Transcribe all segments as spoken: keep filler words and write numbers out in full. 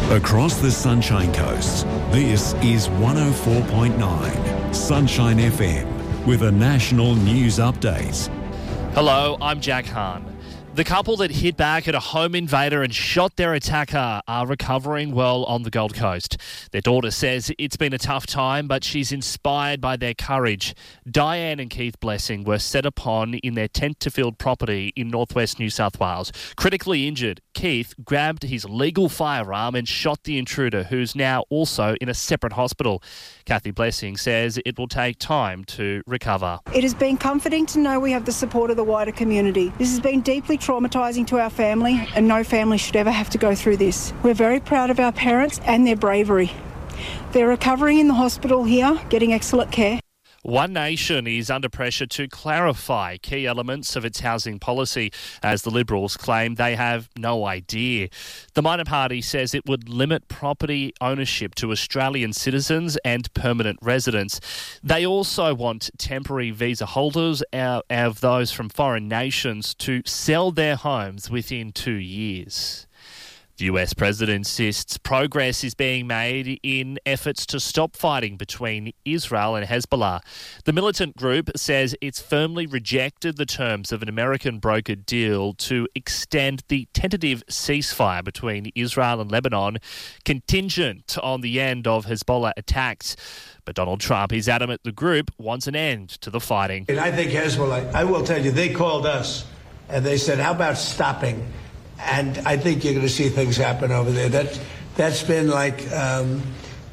Across the Sunshine Coast, this is one oh four point nine Sunshine F M with a national news update. Hello, I'm Jack Hahn. The couple that hit back at a home invader and shot their attacker are recovering well on the Gold Coast. Their daughter says it's been a tough time, but she's inspired by their courage. Diane and Keith Blessing were set upon in their tent-to-field property in northwest New South Wales. Critically injured, Keith grabbed his legal firearm and shot the intruder, who's now also in a separate hospital. Kathy Blessing says it will take time to recover. It has been comforting to know we have the support of the wider community. This has been deeply traumatising to our family, and no family should ever have to go through this. We're very proud of our parents and their bravery. They're recovering in the hospital here, getting excellent care. One Nation is under pressure to clarify key elements of its housing policy, as the Liberals claim they have no idea. The minor party says it would limit property ownership to Australian citizens and permanent residents. They also want temporary visa holders out of those from foreign nations to sell their homes within two years. The U S president insists progress is being made in efforts to stop fighting between Israel and Hezbollah. The militant group says it's firmly rejected the terms of an American brokered deal to extend the tentative ceasefire between Israel and Lebanon, contingent on the end of Hezbollah attacks. But Donald Trump is adamant the group wants an end to the fighting. And I think Hezbollah, I will tell you, they called us and they said, how about stopping? And I think you're going to see things happen over there. That, that's been like um,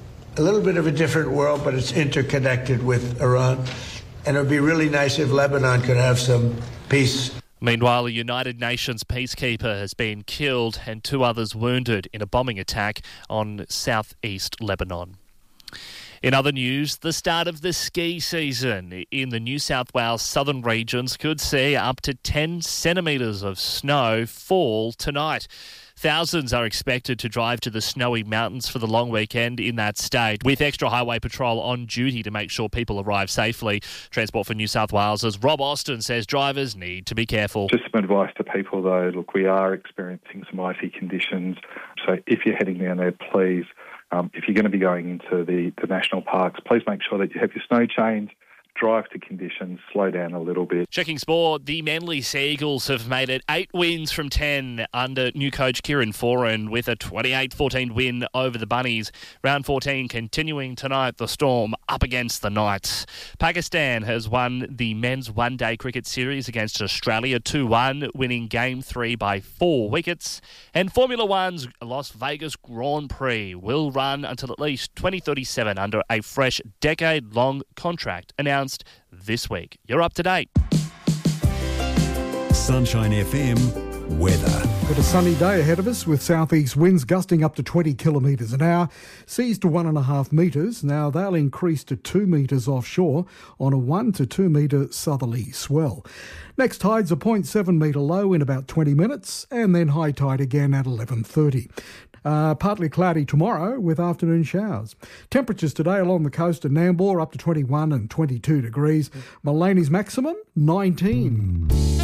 a little bit of a different world, but it's interconnected with Iran. And it would be really nice if Lebanon could have some peace. Meanwhile, a United Nations peacekeeper has been killed and two others wounded in a bombing attack on southeast Lebanon. In other news, the start of the ski season in the New South Wales southern regions could see up to ten centimetres of snow fall tonight. Thousands are expected to drive to the snowy mountains for the long weekend in that state, with Extra Highway Patrol on duty to make sure people arrive safely. Transport for New South Wales' Rob Austin says drivers need to be careful. Just some advice to people though, look, we are experiencing some icy conditions, so if you're heading down there, please, um, if you're going to be going into the, the national parks, please make sure that you have your snow chains, drive to conditions, slow down a little bit. Checking sport, the Manly Sea Eagles have made it eight wins from ten under new coach Kieran Foran with a twenty-eight fourteen win over the Bunnies. Round fourteen continuing tonight, the Storm up against the Knights. Pakistan has won the men's one-day cricket series against Australia two one, winning game three by four wickets. And Formula One's Las Vegas Grand Prix will run until at least twenty thirty-seven under a fresh decade-long contract announced this week. You're up to date. Sunshine F M weather. Got a sunny day ahead of us with southeast winds gusting up to twenty kilometres an hour, seas to one and a half metres. Now they'll increase to two metres offshore on a one to two metre southerly swell. Next tide's a zero point seven metre low in about twenty minutes, and then high tide again at eleven thirty. Uh, partly cloudy tomorrow with afternoon showers. Temperatures today along the coast of Nambour up to twenty-one and twenty-two degrees. Mullaney's maximum nineteen.